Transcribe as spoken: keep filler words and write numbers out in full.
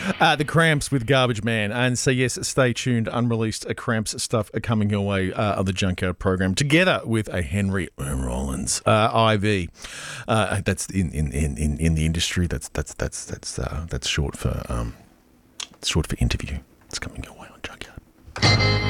Uh, the Cramps with Garbage Man. And so, yes, stay tuned. Unreleased uh, Cramps stuff are coming your way uh, on the Junkyard program, together with a Henry Rollins uh, I V. Uh, that's in, in, in, in in the industry. That's that's that's that's uh, that's short for um, short for interview. It's coming your way on Junkyard.